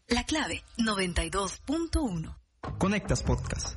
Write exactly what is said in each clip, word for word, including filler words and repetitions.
La Clave noventa y dos punto uno. Conectas Podcast.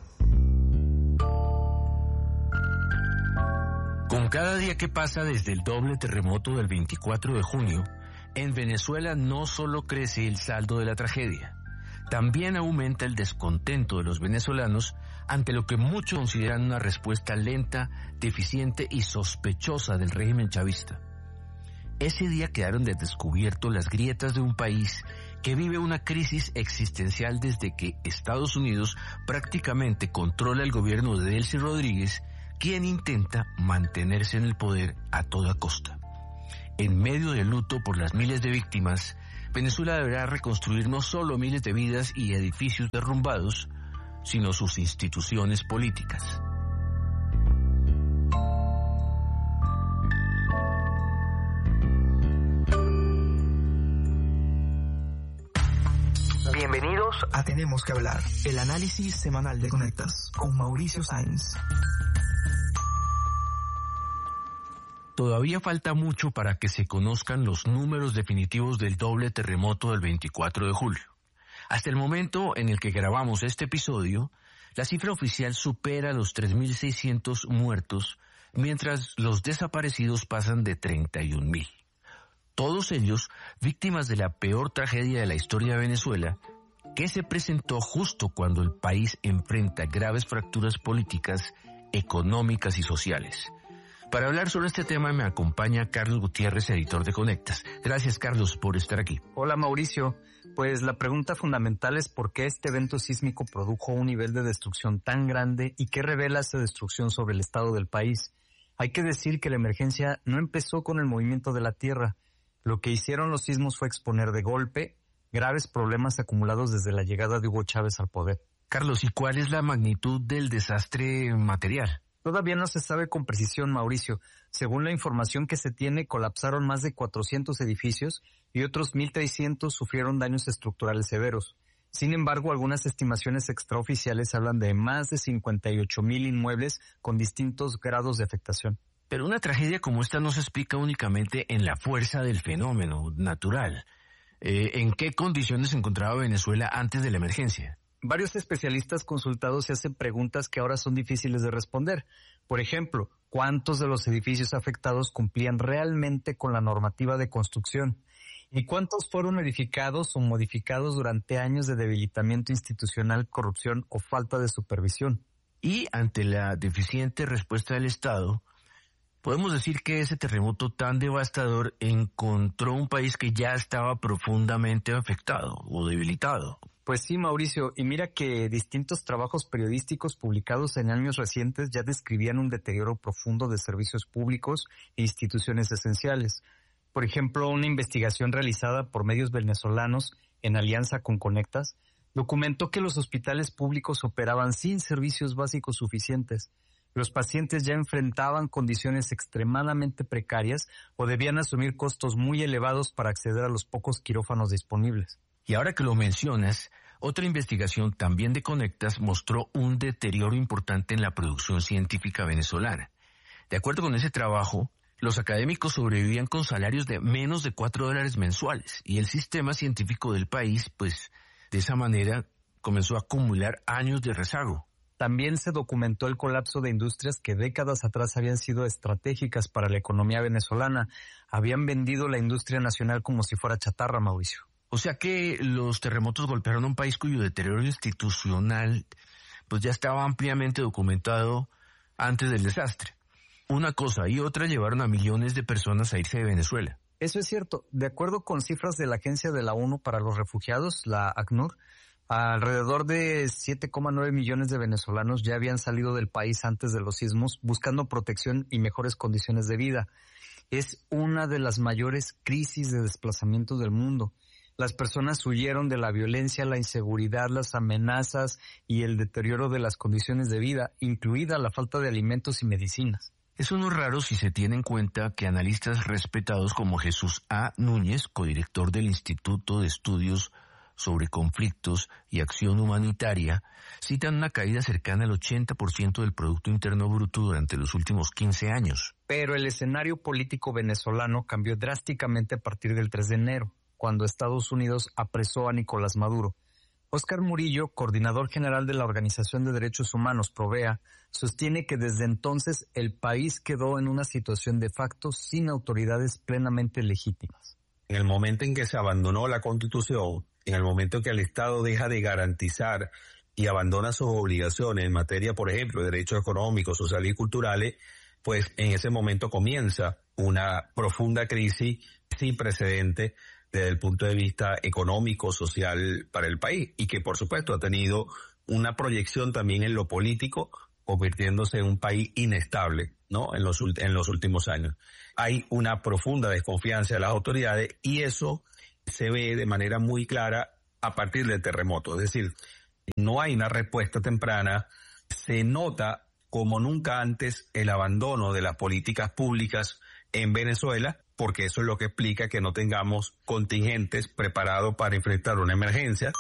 Con cada día que pasa desde el doble terremoto del veinticuatro de junio, en Venezuela no solo crece el saldo de la tragedia, también aumenta el descontento de los venezolanos ante lo que muchos consideran una respuesta lenta, deficiente y sospechosa del régimen chavista. Ese día quedaron de descubierto las grietas de un país que vive una crisis existencial desde que Estados Unidos prácticamente controla el gobierno de Delcy Rodríguez, quien intenta mantenerse en el poder a toda costa. En medio del luto por las miles de víctimas, Venezuela deberá reconstruir no solo miles de vidas y edificios derrumbados, sino sus instituciones políticas. Bienvenidos a Tenemos que Hablar, el análisis semanal de Conectas, con Mauricio Sáenz. Todavía falta mucho para que se conozcan los números definitivos del doble terremoto del veinticuatro de julio. Hasta el momento en el que grabamos este episodio, la cifra oficial supera los tres mil seiscientos muertos, mientras los desaparecidos pasan de treinta y un mil. Todos ellos víctimas de la peor tragedia de la historia de Venezuela, que se presentó justo cuando el país enfrenta graves fracturas políticas, económicas y sociales. Para hablar sobre este tema me acompaña Carlos Gutiérrez, editor de Conectas. Gracias, Carlos, por estar aquí. Hola, Mauricio. Pues la pregunta fundamental es por qué este evento sísmico produjo un nivel de destrucción tan grande y qué revela esa destrucción sobre el estado del país. Hay que decir que la emergencia no empezó con el movimiento de la tierra. Lo que hicieron los sismos fue exponer de golpe graves problemas acumulados desde la llegada de Hugo Chávez al poder. Carlos, ¿y cuál es la magnitud del desastre material? Todavía no se sabe con precisión, Mauricio. Según la información que se tiene, colapsaron más de cuatrocientos edificios y otros mil trescientos sufrieron daños estructurales severos. Sin embargo, algunas estimaciones extraoficiales hablan de más de cincuenta y ocho mil inmuebles con distintos grados de afectación. Pero una tragedia como esta no se explica únicamente en la fuerza del fenómeno natural. Eh, ¿En qué condiciones se encontraba Venezuela antes de la emergencia? Varios especialistas consultados se hacen preguntas que ahora son difíciles de responder. Por ejemplo, ¿cuántos de los edificios afectados cumplían realmente con la normativa de construcción? ¿Y cuántos fueron edificados o modificados durante años de debilitamiento institucional, corrupción o falta de supervisión? Y ante la deficiente respuesta del Estado, podemos decir que ese terremoto tan devastador encontró un país que ya estaba profundamente afectado o debilitado. Pues sí, Mauricio, y mira que distintos trabajos periodísticos publicados en años recientes ya describían un deterioro profundo de servicios públicos e instituciones esenciales. Por ejemplo, una investigación realizada por medios venezolanos en alianza con Conectas documentó que los hospitales públicos operaban sin servicios básicos suficientes. Los pacientes ya enfrentaban condiciones extremadamente precarias o debían asumir costos muy elevados para acceder a los pocos quirófanos disponibles. Y ahora que lo mencionas, otra investigación también de Conectas mostró un deterioro importante en la producción científica venezolana. De acuerdo con ese trabajo, los académicos sobrevivían con salarios de menos de cuatro dólares mensuales y el sistema científico del país, pues, de esa manera comenzó a acumular años de rezago. También se documentó el colapso de industrias que décadas atrás habían sido estratégicas para la economía venezolana. Habían vendido la industria nacional como si fuera chatarra, Mauricio. O sea que los terremotos golpearon a un país cuyo deterioro institucional pues ya estaba ampliamente documentado antes del desastre. Una cosa y otra llevaron a millones de personas a irse de Venezuela. Eso es cierto. De acuerdo con cifras de la Agencia de la ONU para los Refugiados, la ACNUR, alrededor de siete coma nueve millones de venezolanos ya habían salido del país antes de los sismos buscando protección y mejores condiciones de vida. Es una de las mayores crisis de desplazamiento del mundo. Las personas huyeron de la violencia, la inseguridad, las amenazas y el deterioro de las condiciones de vida, incluida la falta de alimentos y medicinas. Eso no es raro si se tiene en cuenta que analistas respetados como Jesús A. Núñez, codirector del Instituto de Estudios sobre Conflictos y Acción Humanitaria, citan una caída cercana al ochenta por ciento del Producto Interno Bruto durante los últimos quince años. Pero el escenario político venezolano cambió drásticamente a partir del tres de enero. cuando Estados Unidos apresó a Nicolás Maduro. Óscar Murillo, coordinador general de la Organización de Derechos Humanos, Provea, sostiene que desde entonces el país quedó en una situación de facto sin autoridades plenamente legítimas. En el momento en que se abandonó la Constitución, en el momento en que el Estado deja de garantizar y abandona sus obligaciones en materia, por ejemplo, de derechos económicos, sociales y culturales, pues en ese momento comienza una profunda crisis sin precedentes desde el punto de vista económico, social para el país, y que por supuesto ha tenido una proyección también en lo político, convirtiéndose en un país inestable, ¿no? En los, en los últimos años. Hay una profunda desconfianza de las autoridades y eso se ve de manera muy clara a partir del terremoto. Es decir, no hay una respuesta temprana, se nota como nunca antes el abandono de las políticas públicas en Venezuela, porque eso es lo que explica que no tengamos contingentes preparados para enfrentar una emergencia.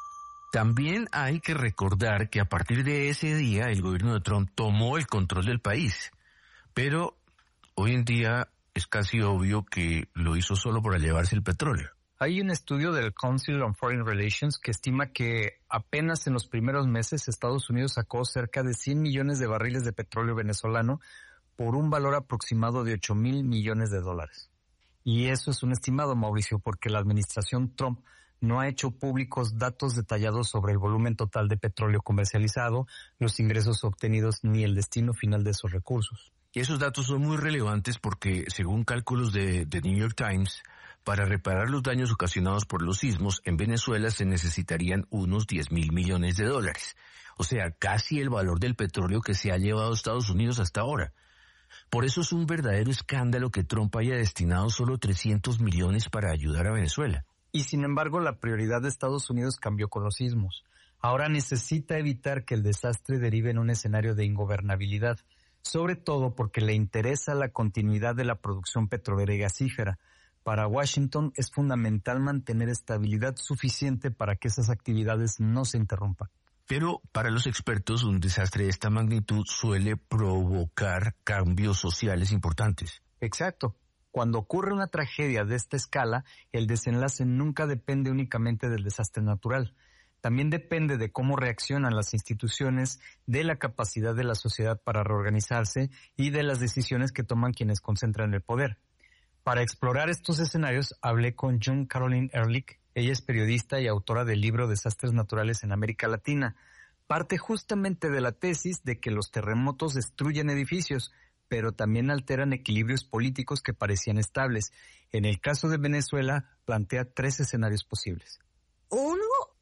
También hay que recordar que a partir de ese día el gobierno de Trump tomó el control del país, pero hoy en día es casi obvio que lo hizo solo para llevarse el petróleo. Hay un estudio del Council on Foreign Relations que estima que apenas en los primeros meses Estados Unidos sacó cerca de cien millones de barriles de petróleo venezolano por un valor aproximado de ocho mil millones de dólares. Y eso es un estimado, Mauricio, porque la administración Trump no ha hecho públicos datos detallados sobre el volumen total de petróleo comercializado, los ingresos obtenidos ni el destino final de esos recursos. Y esos datos son muy relevantes porque, según cálculos de, de New York Times, para reparar los daños ocasionados por los sismos, en Venezuela se necesitarían unos diez mil millones de dólares. O sea, casi el valor del petróleo que se ha llevado a Estados Unidos hasta ahora. Por eso es un verdadero escándalo que Trump haya destinado solo trescientos millones para ayudar a Venezuela. Y sin embargo, la prioridad de Estados Unidos cambió con los sismos. Ahora necesita evitar que el desastre derive en un escenario de ingobernabilidad, sobre todo porque le interesa la continuidad de la producción petrolera y gasífera. Para Washington es fundamental mantener estabilidad suficiente para que esas actividades no se interrumpan. Pero para los expertos, un desastre de esta magnitud suele provocar cambios sociales importantes. Exacto. Cuando ocurre una tragedia de esta escala, el desenlace nunca depende únicamente del desastre natural. También depende de cómo reaccionan las instituciones, de la capacidad de la sociedad para reorganizarse y de las decisiones que toman quienes concentran el poder. Para explorar estos escenarios, hablé con June Caroline Ehrlich. Ella es periodista y autora del libro Desastres Naturales en América Latina. Parte justamente de la tesis de que los terremotos destruyen edificios, pero también alteran equilibrios políticos que parecían estables. En el caso de Venezuela, plantea tres escenarios posibles. Uno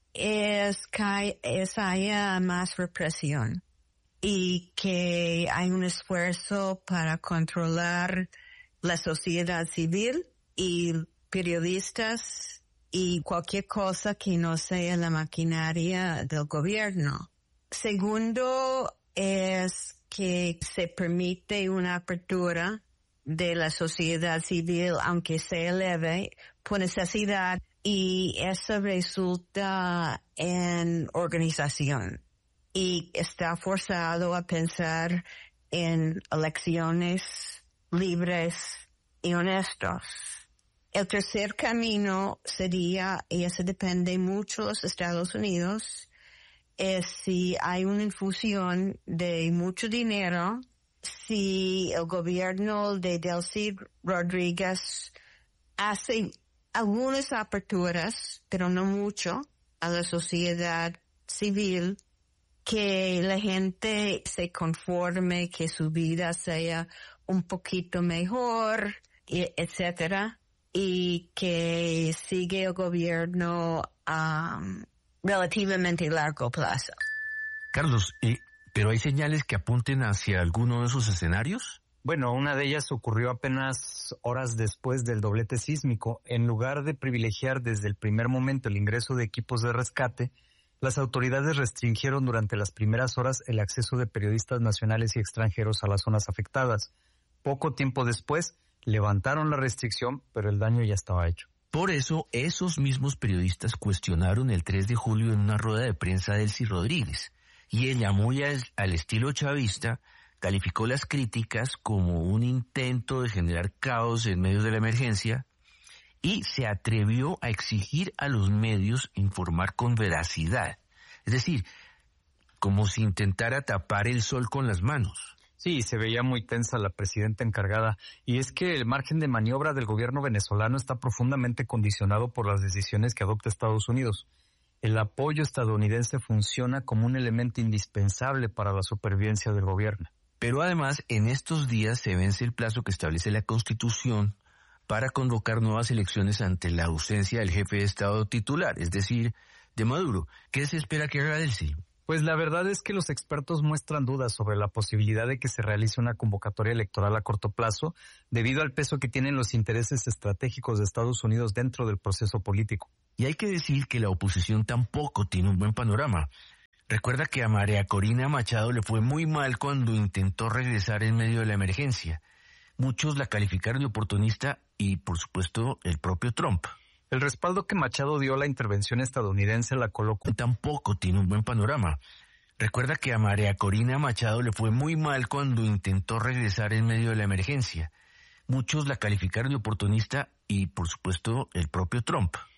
es que es haya más represión y que hay un esfuerzo para controlar la sociedad civil y periodistas y cualquier cosa que no sea la maquinaria del gobierno. Segundo es que se permite una apertura de la sociedad civil, aunque sea leve, por necesidad, y eso resulta en organización. Y está forzado a pensar en elecciones libres y honestos. El tercer camino sería, y eso depende mucho de los Estados Unidos, es si hay una infusión de mucho dinero, si el gobierno de Delcy Rodríguez hace algunas aperturas, pero no mucho, a la sociedad civil, que la gente se conforme, que su vida sea un poquito mejor, etcétera, y que sigue el gobierno a um, relativamente largo plazo. Carlos, ¿y, pero hay señales que apunten hacia alguno de esos escenarios? Bueno, una de ellas ocurrió apenas horas después del doblete sísmico. En lugar de privilegiar desde el primer momento el ingreso de equipos de rescate, las autoridades restringieron durante las primeras horas el acceso de periodistas nacionales y extranjeros a las zonas afectadas. Poco tiempo después, levantaron la restricción, pero el daño ya estaba hecho. Por eso, esos mismos periodistas cuestionaron el tres de julio en una rueda de prensa a Delcy Rodríguez, y ella, muy al, al estilo chavista, calificó las críticas como un intento de generar caos en medio de la emergencia y se atrevió a exigir a los medios informar con veracidad. Es decir, como si intentara tapar el sol con las manos. Sí, se veía muy tensa la presidenta encargada, y es que el margen de maniobra del gobierno venezolano está profundamente condicionado por las decisiones que adopta Estados Unidos. El apoyo estadounidense funciona como un elemento indispensable para la supervivencia del gobierno. Pero además, en estos días se vence el plazo que establece la Constitución para convocar nuevas elecciones ante la ausencia del jefe de Estado titular, es decir, de Maduro. ¿Qué se espera que haga Delcy? Pues la verdad es que los expertos muestran dudas sobre la posibilidad de que se realice una convocatoria electoral a corto plazo debido al peso que tienen los intereses estratégicos de Estados Unidos dentro del proceso político. Y hay que decir que la oposición tampoco tiene un buen panorama. Recuerda que a María Corina Machado le fue muy mal cuando intentó regresar en medio de la emergencia. Muchos la calificaron de oportunista y, por supuesto, el propio Trump. El respaldo que Machado dio a la intervención estadounidense la colocó. Tampoco tiene un buen panorama. Recuerda que a María Corina Machado le fue muy mal cuando intentó regresar en medio de la emergencia. Muchos la calificaron de oportunista y, por supuesto, el propio Trump.